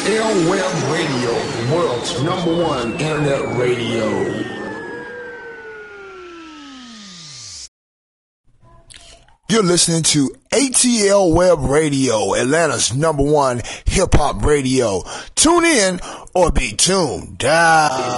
ATL Web Radio, the world's #1 internet radio. You're listening to ATL Web Radio, Atlanta's #1 hip-hop radio. Tune in or be tuned out.